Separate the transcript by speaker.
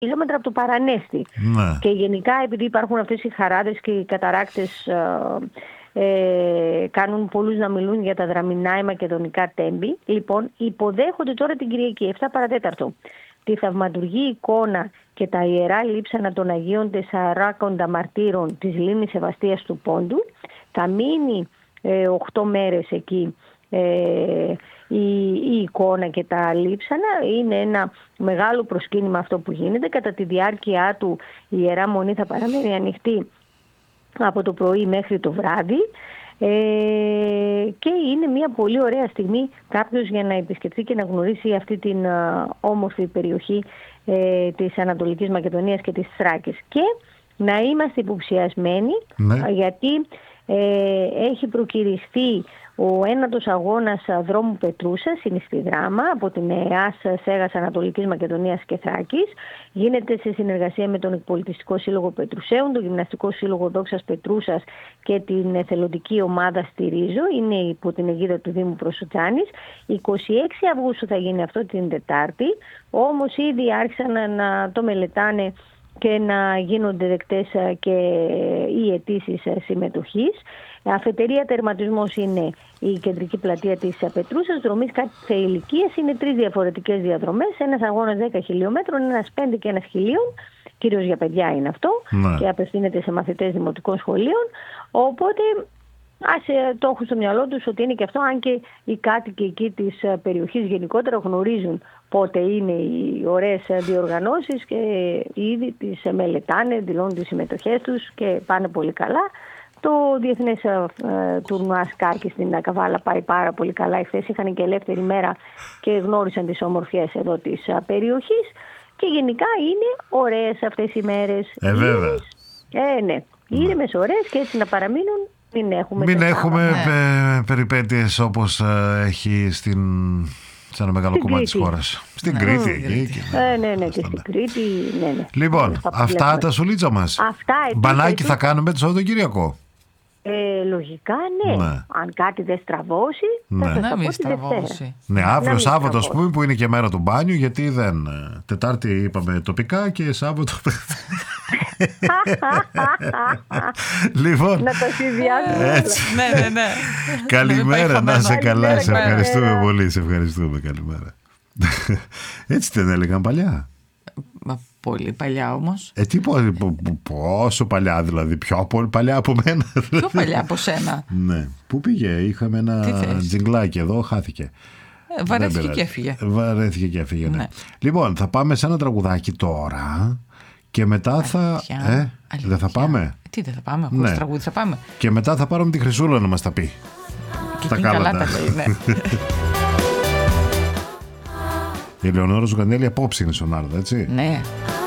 Speaker 1: χιλιόμετρα από το Παρανέστη.
Speaker 2: Ναι.
Speaker 1: Και γενικά, επειδή υπάρχουν αυτές οι χαράδες και οι καταράκτες, κάνουν πολλούς να μιλούν για τα δραμηνά ή μακεδονικά τέμπη. Λοιπόν, υποδέχονται τώρα την Κυριακή, 7 παρατέταρτο, τη θαυματουργή εικόνα και τα ιερά λείψανα των Αγίων Τεσσαράκοντα Μαρτύρων της Λίμνης Σεβαστίας του Πόντου. Θα μείνει 8 μέρες εκεί η εικόνα και τα λείψανα. Είναι ένα μεγάλο προσκύνημα αυτό που γίνεται. Κατά τη διάρκεια του η Ιερά Μονή θα παραμένει ανοιχτή από το πρωί μέχρι το βράδυ, και είναι μια πολύ ωραία στιγμή κάποιος για να επισκεφτεί και να γνωρίσει αυτή την όμορφη περιοχή της Ανατολικής Μακεδονίας και της Θράκης. Και να είμαστε υποψιασμένοι, γιατί έχει προκυριστεί ο ένατος αγώνας δρόμου Πετρούσας, είναι στη Δράμα, από την ΕΑΣ ΣΕΓΑΣ Ανατολικής Μακεδονίας και Θράκης. Γίνεται σε συνεργασία με τον Εκπολιτιστικό Σύλλογο Πετρουσαίων, τον Γυμναστικό Σύλλογο Δόξας Πετρούσας και την εθελοντική ομάδα Στηρίζω. Είναι υπό την αιγίδα του Δήμου Προσοτσάνης. 26 Αυγούστου θα γίνει αυτό, την Τετάρτη, όμως ήδη άρχισαν να το μελετάνε και να γίνονται δεκτές και οι αιτήσεις συμμετοχής. Αφετηρία τερματισμός είναι η κεντρική πλατεία της Πετρούσας. Δρομής κάθε ηλικίας είναι 3 διαφορετικές διαδρομές. Ένας αγώνας 10 χιλιόμετρων, ένας 5 και ένας 1000. Κυρίως για παιδιά είναι αυτό, και απευθύνεται σε μαθητές δημοτικών σχολείων. Οπότε το έχουν στο μυαλό τους ότι είναι και αυτό, αν και οι κάτοικοι εκεί της περιοχής γενικότερα γνωρίζουν πότε είναι οι ωραίες διοργανώσεις και ήδη τις μελετάνε, δηλώνουν τις συμμετοχές τους και πάνε πολύ καλά. Το διεθνές τουρνουά σκάκι στην Καβάλα πάει πάρα πολύ καλά. Εχθές είχαν και ελεύθερη μέρα και γνώρισαν τις ομορφιές εδώ της περιοχής. Και γενικά είναι ωραίες αυτές οι μέρες.
Speaker 2: Βέβαια.
Speaker 1: Ναι, ήρεμες, ωραίες, και έτσι να παραμείνουν. Μην έχουμε
Speaker 2: περιπέτειες όπως έχει σε ένα μεγάλο κομμάτι της χώρας. Στην Κρήτη εκεί.
Speaker 1: Ναι, και στην Κρήτη. Ναι.
Speaker 2: Λοιπόν, αυτά τα σουλίτσα μας. Μπανάκι θα κάνουμε το Σαββατοκύριακο.
Speaker 1: Λογικά ναι. Αν κάτι δεν στραβώσει, θα σας πω τη Δευτέρα.
Speaker 2: Ναι, αύριο Σάββατο, ας πούμε, που είναι και μέρα του μπάνιου, γιατί δεν. Τετάρτη είπαμε τοπικά και Σάββατο. Λοιπόν,
Speaker 1: να το συνδυάσουμε.
Speaker 3: Ναι.
Speaker 2: Καλημέρα, να είσαι καλά. Σε ευχαριστούμε πολύ. Σε ευχαριστούμε. Καλημέρα. Έτσι δεν έλεγαν παλιά.
Speaker 3: Πολύ παλιά όμως.
Speaker 2: Πόσο παλιά, δηλαδή? Πιο παλιά από μένα.
Speaker 3: Πιο παλιά από σένα.
Speaker 2: Ναι. Πού πήγε? Είχαμε ένα τζιγκλάκι εδώ, χάθηκε.
Speaker 3: Βαρέθηκε και έφυγε.
Speaker 2: Ναι. Λοιπόν, θα πάμε σε ένα τραγουδάκι τώρα και μετά δεν θα πάμε?
Speaker 3: Τι δεν θα πάμε? Χωρίς τραγούδι θα πάμε.
Speaker 2: Και μετά θα πάρουμε τη Χρυσούλα να μας τα πει.
Speaker 3: Και τα καλά τα λέει, ναι.
Speaker 2: Η Ελεονόρα Ζουγανέλη απόψε είναι στον Άρδο, έτσι.
Speaker 3: Ναι.